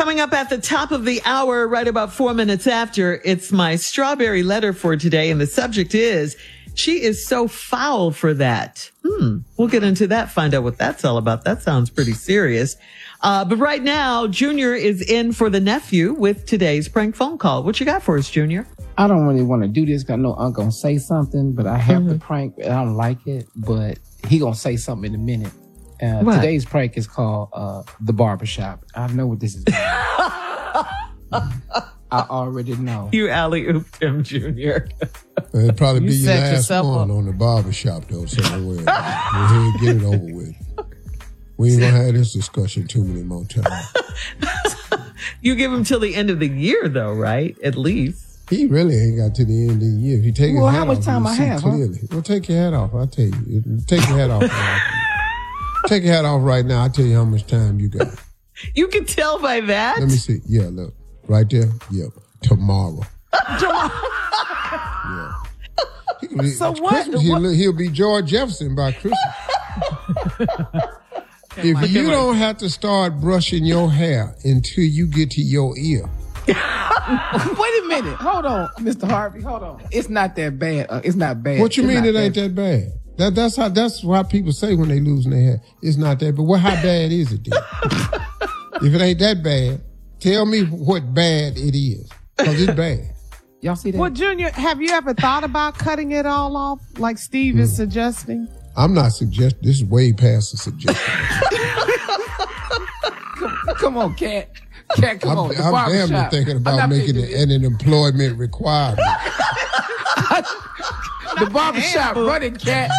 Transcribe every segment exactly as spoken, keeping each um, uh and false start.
Coming up at the top of the hour, right about four minutes after, it's my strawberry letter for today. And the subject is, she is so foul for that. Hmm. We'll get into that, find out what that's all about. That sounds pretty serious. Uh, but right now, Junior is in for the nephew with today's prank phone call. What you got for us, Junior? I don't really want to do this because I know I'm going to say something, but I have Mm-hmm. to prank. I don't like it, but he going to say something in a minute. Uh, What? today's prank is called uh, The Barbershop. I know what this is about. I already know. You alley-ooped him, Junior. It'll probably You be your set last yourself one up. on the barbershop, though, somewhere. Go ahead, get it over with. We ain't gonna have this discussion too many more times. You give him till the end of the year, though, right? At least. He really ain't got to the end of the year. If you take Well, his how hat much off, time you'll I see have, huh? clearly. Well, take your hat off. I'll tell you. Take your hat off. man. Take your hat off right now. I'll tell you how much time you got. You can tell by that. Let me see. Yeah, look. Right there. Yep. Tomorrow. Tomorrow. Yeah. He- So it's what- Christmas, he'll, he'll be George Jefferson by Christmas. If you don't have to start brushing your hair until you get to your ear. Wait a minute. Hold on, Mister Harvey. Hold on. It's not that bad. Uh, it's not bad. What you It's mean not it ain't that bad? That that's how that's why people say when they losing their hair. It's not that, but what how bad is it then? If it ain't that bad, tell me what bad it is. Because it's bad. Y'all see that? Well, Junior, have you ever thought about cutting it all off like Steve is suggesting? I'm not suggesting this is way past the suggestion. Come on, Cat. Cat, come I'm, on. The I'm damn near barbershop. thinking I'm about not making finna it do this. an, an employment requirement. The barbershop running, Cat.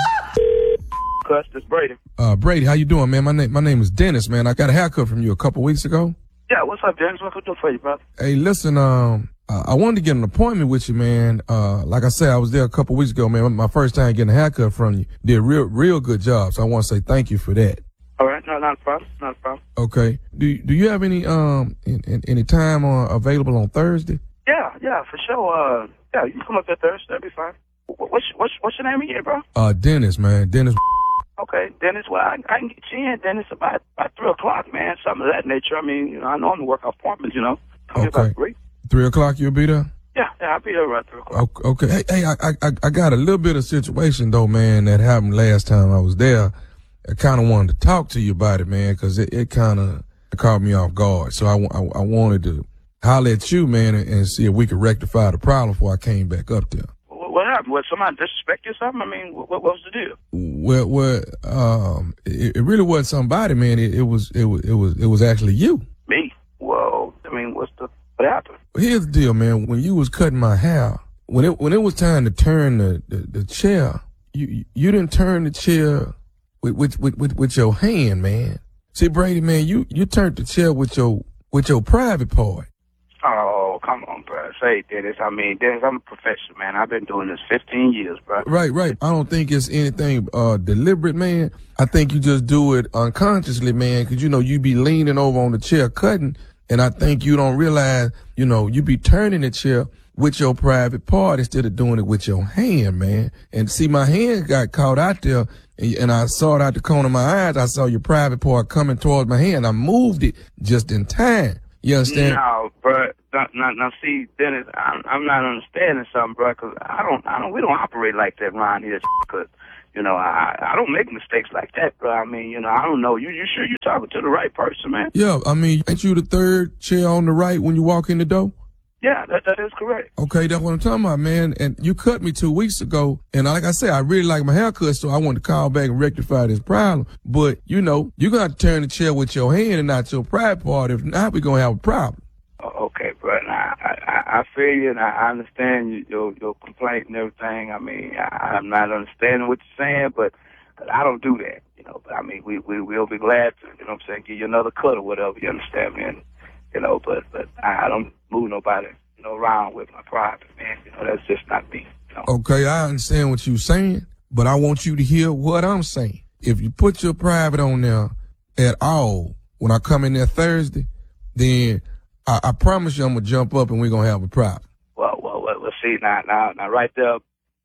Cuss, this Brady. Uh, Brady, how you doing, man? My name, my name is Dennis, man. I got a haircut from you a couple weeks ago. Yeah, what's up, Dennis? What can I do for you, brother? Hey, listen, um, uh, I wanted to get an appointment with you, man. Uh, like I said, I was there a couple weeks ago, man. My first time getting a haircut from you. Did a real, real good job. So I want to say thank you for that. All right, no, not a problem, not a problem. Okay. Do Do you have any um in, in, any time uh, available on Thursday? Yeah, yeah, for sure. Uh, yeah, you can come up there Thursday. That'll be fine. Wh- What's what's what's your name again, bro? Uh, Dennis, man. Dennis. Okay, Dennis. Well, I, I can get you in, Dennis, about about three o'clock, man. Something of that nature. I mean, you know, I normally work off appointments, you know. Come here Okay. about three. Three o'clock. You'll be there. Yeah, yeah, I'll be there around three o'clock. Okay. Hey, hey, I, I, I got a little bit of situation though, man, that happened last time I was there. I kind of wanted to talk to you about it, man, because it, it kind of caught me off guard. So I, I, I wanted to holler at you, man, and, and see if we could rectify the problem before I came back up there. What, what happened? Was somebody disrespect you or something? I mean, what, what was the deal? Well, well, um, it, it really wasn't somebody, man. It, it was, it was, it was, it was actually you. Me? Well, I mean, what's the what happened? Here's the deal, man. When you was cutting my hair, when it when it was time to turn the the, the chair, you you didn't turn the chair with with, with with with your hand, man. See, Brady, man, you you turned the chair with your with your private part. Oh, come on, bro. Say, Dennis. I mean, Dennis, I'm a professional, man. I've been doing this fifteen years, bro. Right, right. I don't think it's anything uh deliberate, man. I think you just do it unconsciously, man, because you know you be leaning over on the chair cutting. And I think you don't realize, you know, you be turning the chair with your private part instead of doing it with your hand, man. And see, my hand got caught out there, and, and I saw it out the corner of my eyes. I saw your private part coming towards my hand. I moved it just in time. You understand? No, bro. Now, now, now see, Dennis, I'm, I'm not understanding something, bro, because I don't, I don't, we don't operate like that around here, because, you know, I, I don't make mistakes like that, bro. I mean, you know, I don't know. You, you sure you're talking to the right person, man? Yeah, I mean, ain't you the third chair on the right when you walk in the door? Yeah, that, that is correct. Okay, that's what I'm talking about, man. And you cut me two weeks ago. And like I said, I really like my haircut, so I wanted to call back and rectify this problem. But, you know, you got to turn the chair with your hand and not your private part. If not, we're going to have a problem. Oh, okay, bro. Now, I, I, I feel you, and I, I understand you, your, your complaint and everything. I mean, I, I'm not understanding what you're saying, but I don't do that, you know. But, I mean, we, we, we'll be glad to, you know what I'm saying, give you another cut or whatever, you understand, man? You know, but but I, I don't move nobody, you know, around with my private, man. You know, that's just not me. You know? Okay, I understand what you're saying, but I want you to hear what I'm saying. If you put your private on there at all when I come in there Thursday, then I, I promise you I'm going to jump up and we're going to have a problem. Well, well, well, well, see, now, now, now, right there,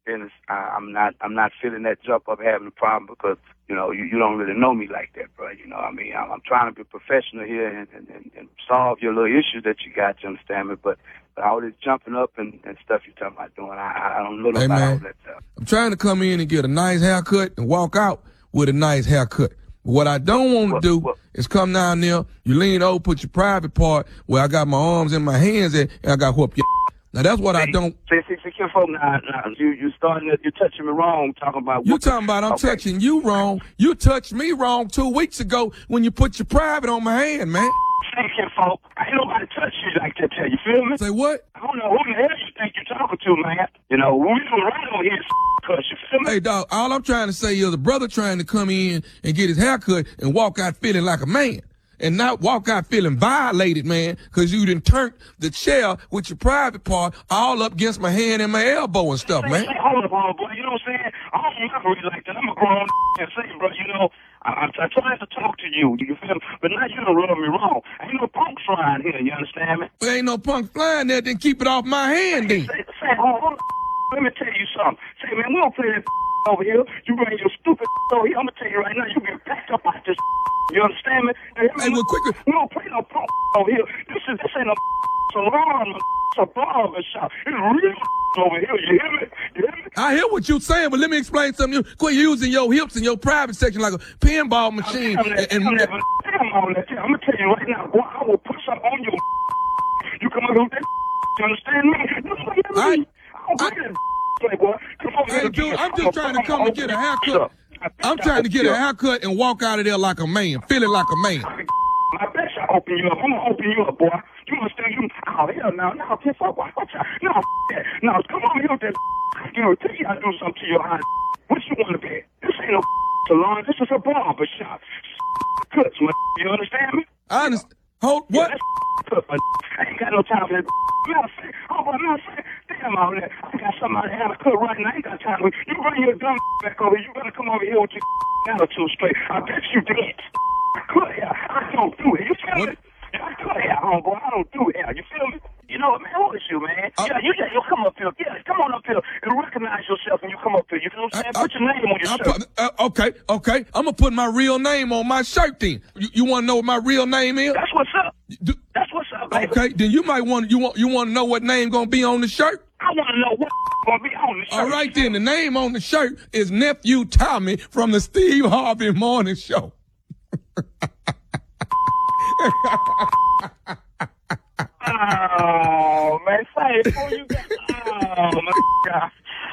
business, I, I'm not I'm not feeling that jump up having a problem because, you know, you, you don't really know me like that, bro. You know, I mean, I'm, I'm trying to be professional here and, and, and, and solve your little issues that you got, you understand me? But, but all this jumping up and, and stuff you're talking about doing, I, I don't know Hey, about man, all that stuff. I'm trying to come in and get a nice haircut and walk out with a nice haircut. What I don't want to What- do what- is come down there, you lean over, put your private part where I got my arms and my hands at, and I got whoop your. Now that's what I don't. See, see, see, see, folks, now, now, you, you starting to, you're touching me wrong, talking about. You what- talking about I'm okay. touching you wrong. You touched me wrong two weeks ago when you put your private on my hand, man. Thank you, folks. Ain't nobody touch you like that, tell you, feel me? Say what? I don't know who the hell you think you're talking to, man. You know, we do right on here, cuss, you feel me? Hey, dog, all I'm trying to say is a brother trying to come in and get his haircut and walk out feeling like a man. And not walk out feeling violated, man, because you done turned the chair with your private part all up against my hand and my elbow and stuff, man. Hey, hold up, hold up, boy. You know what I'm saying? I don't operate like that. I'm a grown and say, bro, you know, I, I, I tried to talk to you, you feel me? But now you done rub me wrong. Ain't no punk flying here, you understand me? There ain't no punk flying there, then keep it off my hand, then. Say, say, hold on. Let me tell you something. Say, man, we don't play that over here. You bring your stupid over here. I'm going to tell you right now, you get packed up out this. You understand me? Hey, Hey, well, quicker. We don't play no punk over here. This is this ain't a salon. It's a barber shop. It's real over here. You hear me? You hear me? I hear what you're saying, but let me explain something. You quit using your hips in your private section like a pinball machine. I'm that, and, I'm and, that, I'm on that. I'm gonna tell you right now, boy. I will put something on your. You come over with that. You understand me? You understand me? I- I don't play that playboy. Come over Hey, here. dude, I'm just I'ma- trying to I'ma come and open get a your haircut. up. I bet I'm I trying to open get you a up. haircut and walk out of there like a man, feeling like a man. I bet I open you up. I'm gonna open you up, boy. You must think you. Oh hell, no, no, piss off. Watch out. No, that. No, come on here with that. You know, tell you how to do something to your eye. What you want to be? This ain't no salon. This is a barber shop. Cuts, man. You understand me? I understand. Hold, what? Yeah, that's cut, man. I ain't got no time for that. Matter of fact, oh, but matter of fact, damn all that. I got somebody to have a cut right now. I ain't got time for it. You bring your dumb back over here. You better come over here with your attitude straight. I bet you did. I cut hair. I don't do it. You feel What? me? I cut hair, homeboy. I don't do hair. You feel me? You know what, man? Who is you, man? Uh, yeah, you just, you come up here. Yeah, come on up here and recognize yourself when you come up here. You know what I'm saying? I- I- Put your name on your I shirt. put- uh, okay, okay. I'm gonna put my real name on my shirt then. You, you want to know what my real name is? That's what's up. Do- That's what's up, baby. okay, then you might want you want you want to know what name gonna be on the shirt. I want to know what's going to be on the shirt. All right, then the name on the shirt is Nephew Tommy from the Steve Harvey Morning Show. Oh, man, say it before you got. Oh, my God.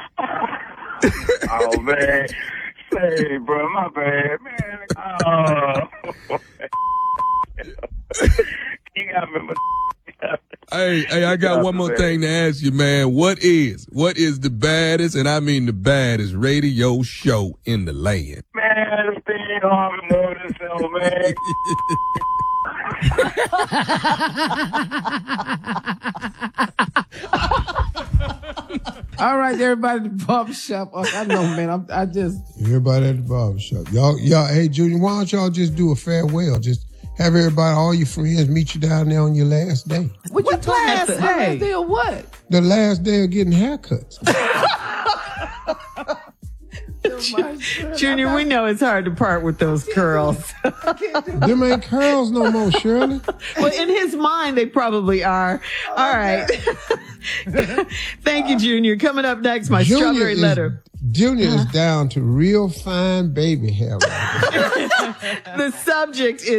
Oh, man. Say, bro, my bad, man. Oh. You got me, my. Hey, hey, I got one more thing to ask you, man. What is, what is the baddest, and I mean the baddest radio show in the land? Man, it's Steve Harvey Morning Show, man. All right, everybody at the barbershop. Oh, I know, man. I'm, I just. Everybody at the barbershop. Y'all, y'all, hey, Junior, why don't y'all just do a farewell? Just have everybody, all your friends, meet you down there on your last day. What, you talking last about? day? Last day of what? The last day of getting haircuts. Junior, we know it's hard to part with those curls. Them ain't curls no more, Shirley. Well, in his mind, they probably are. All right. Thank you, Junior. Coming up next, my Junior strawberry is- letter. Junior is down to real fine baby hair. Right now. The subject is